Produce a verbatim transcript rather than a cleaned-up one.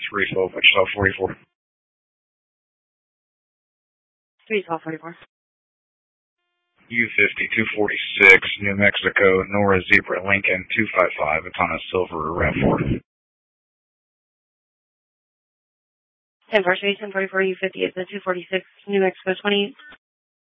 three twelve, Wichita forty-four. three twelve forty-four. U fifty two forty-six, New Mexico, Nora Zebra Lincoln two five five. It's on a silver RAV four. ten four, ten forty-four, U fifty, it's a two forty-six, New Mexico twenty-eight.